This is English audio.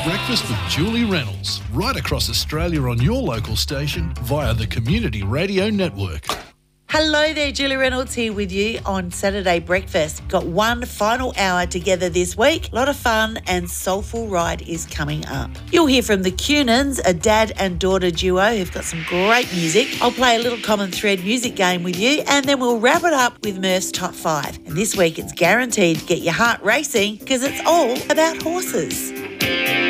Breakfast with Julie Reynolds, right across Australia on your local station via the Community Radio Network. Hello there, Julie Reynolds here with you on Saturday Breakfast. Got one final hour together this week. A lot of fun and soulful ride is coming up. You'll hear from the Cunans, a dad and daughter duo who've got some great music. I'll play a little common thread music game with you, and then we'll wrap it up with Murph's Top 5. And this week it's guaranteed to get your heart racing because it's all about horses.